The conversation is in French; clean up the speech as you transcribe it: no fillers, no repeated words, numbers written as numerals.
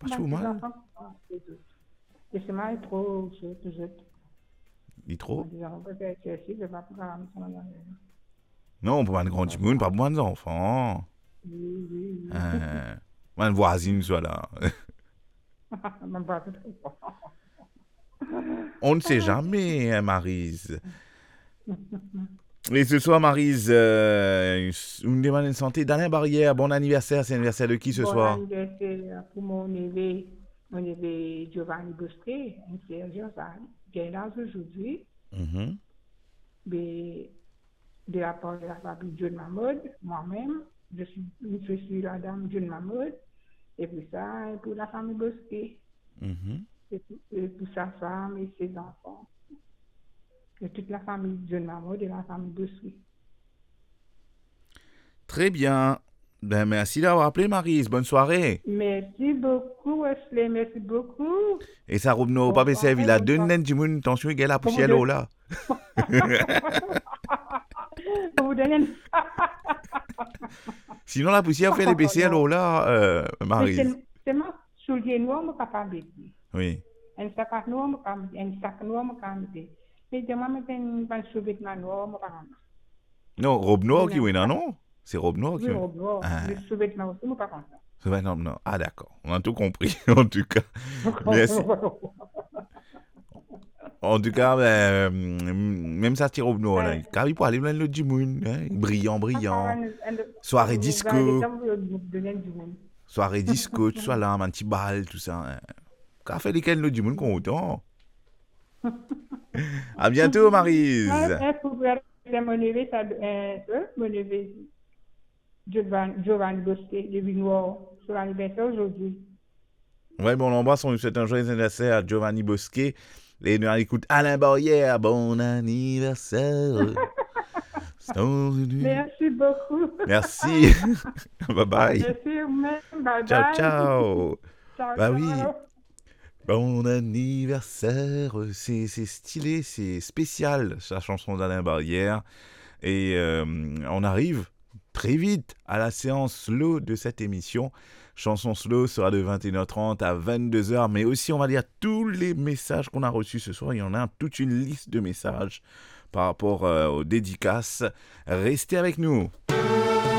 Pas Moi, tout les mal. enfants, c'est tout. Et c'est moi, trop, je. Il Moi, trop. les enfants, peut-être, c'est je vais pas pouvoir me faire Non, on peut pas de grand monde, pas moins d'enfants. oui, oui, oui. Euh, Moi, une voisine, soit là. Même pas tout trop. On ne sait jamais, hein, Maryse. Et ce soir, Maryse, une demande de santé d'Alain Barrière. Bon anniversaire, c'est l'anniversaire de qui ce Bon soir? anniversaire pour mon neveu Giovanni Bosquet, un Sergio, ça, qui est là aujourd'hui, Mhm. mais de la part de la famille John Mahmoud, moi-même, je suis la dame John Mahmoud, et puis ça, et pour la famille Bosquet, Mhm. et pour sa femme et ses enfants, et toute la famille John Mahmoud et la famille Bosquet. Très bien. Ben, merci d'avoir appelé, Maryse. Bonne soirée. Merci beaucoup, Wesley, merci beaucoup. Et ça, Roubno, pas Bonne baisser, il soirée, a bonne deux soirée. naines du monde. Attention, il y a la Pour vous poussière donner, là, là. pour vous donner Sinon, la poussière fait les baisser non. là, Mais Maryse. c'est moi, soulier noir, je ne peux pas dire. Oui. Un sac noir, un sac noir, je ne peux pas dire. Mais je vais mettre un sous-vêtement noir, je ne peux pas dire. Non, Robno qui Bon, oui, non, non. C'est Robno qui oui, oui. robe noir. Ah, Le sous-vêtement aussi, je ne peux pas dire. c'est vrai, non, non. Ah, d'accord. On a tout compris, en tout cas. Merci. En tout cas, ben, même ça, c'est Robno, là. Car il peut aller dans le Jimoun, hein. Brillant, brillant. Soirée disco. Soirée disco, tout ça là, un petit bal, tout ça. Hein. Qu'a fait lesquels le Jimoun qu'on autant. À bientôt, Maryse. Pour mon neveu, mon neveu Giovanni Bosquet, le noir, sur l'anniversaire aujourd'hui. Ouais, bon, on l'embrasse, on lui souhaite un joyeux anniversaire à Giovanni Bosquet. Et nous, on écoute Alain Barrière. Bon anniversaire. Merci beaucoup. Merci. Bye bye. Merci, même. Bye Ciao, bye. ciao. Ciao, Bah oui. ciao. Bon anniversaire. C'est stylé, c'est spécial, sa chanson d'Alain Barrière. Et on arrive très vite à la séance slow de cette émission. Chanson slow sera de 21h30 à 22h, mais aussi on va lire tous les messages qu'on a reçus ce soir. Il y en a toute une liste de messages par rapport aux dédicaces. Restez avec nous.